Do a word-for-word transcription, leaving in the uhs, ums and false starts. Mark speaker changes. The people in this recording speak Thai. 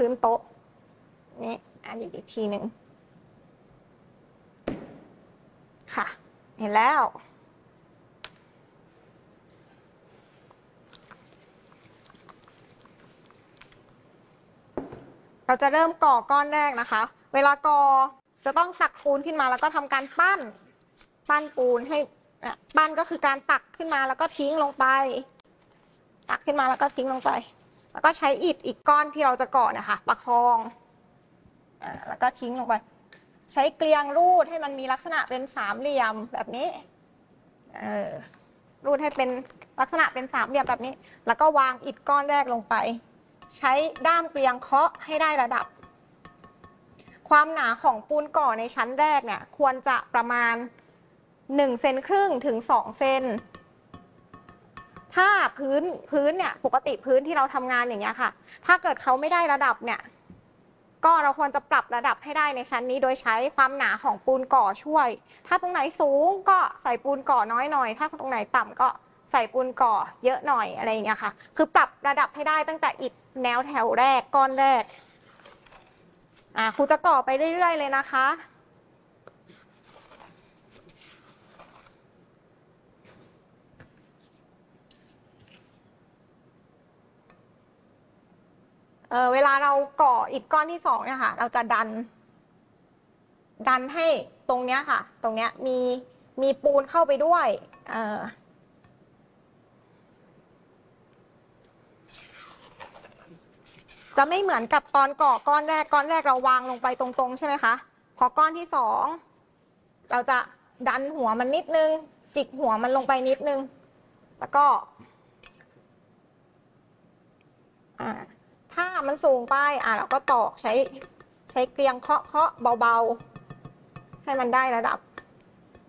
Speaker 1: พื้นโต๊ะนี่อันนี้อีกทีหนึ่งค่ะเห็นแล้วเราจะเริ่มก่อก้อนแรกนะคะเวลาก่อจะต้องตักปูนขึ้นมาแล้วก็ทำการปั้นปั้นปูนให้ปั้นก็คือการตักขึ้นมาแล้วก็ทิ้งลงไปตักขึ้นมาแล้วก็ทิ้งลงไปแล้วก็ใช้อิฐอีกก้อนที่เราจะก่อนะคะประคองอ่าแล้วก็ทิ้งลงไปใช้เกลียงรูดให้มันมีลักษณะเป็นสามเหลี่ยมแบบนี้เออรูดให้เป็นลักษณะเป็นสามเหลี่ยมแบบนี้แล้วก็วางอิฐก้อนแรกลงไปใช้ด้ามเกลียงเคาะให้ได้ระดับความหนาของปูนก่อในชั้นแรกเนี่ยควรจะประมาณหนึ่งเซนครึ่งถึงสองเซนถ้าพื้นพื้นเนี่ยปกติพื้นที่เราทำงานอย่างเงี้ยค่ะถ้าเกิดเขาไม่ได้ระดับเนี่ยก็เราควรจะปรับระดับให้ได้ในชั้นนี้โดยใช้ความหนาของปูนก่อช่วยถ้าตรงไหนสูงก็ใส่ปูนก่อน้อยหน่อยถ้าตรงไหนต่ำก็ใส่ปูนก่อเยอะหน่อยอะไรอย่างเงี้ยค่ะคือปรับระดับให้ได้ตั้งแต่อิฐแนวแถวแรกก้อนแรกอ่าครูจะก่อไปเรื่อยๆเลยนะคะเออเวลาเราก่ออิฐก้อนที่สองเนี่ยค่ะเราจะดันดันให้ตรงเนี้ยค่ะตรงเนี้ยมีมีปูนเข้าไปด้วยเออจะไม่เหมือนกับตอนก่อก้อนแรกก้อนแรกเราวางลงไปตรงๆใช่ไหมคะพอก้อนที่สองเราจะดันหัวมันนิดนึงจิกหัวมันลงไปนิดนึงแล้วก็อ่าถ้ามันสูงไปอ่าเราก็ตอกใช้ใช้เกลียงเคาะเคาะเบาๆให้มันได้ระดับ